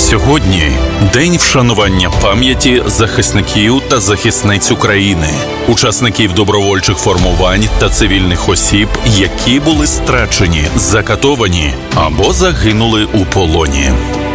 Сьогодні день вшанування пам'яті захисників та захисниць України, учасників добровольчих формувань та цивільних осіб, які були страчені, закатовані або загинули у полоні.